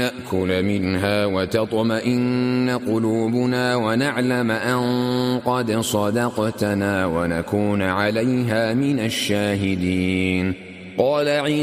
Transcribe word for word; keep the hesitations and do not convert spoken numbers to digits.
نأكل منها وتطمئن قلوبنا ونعلم أن قد صدقتنا ونكون عليها من الشاهدين. قال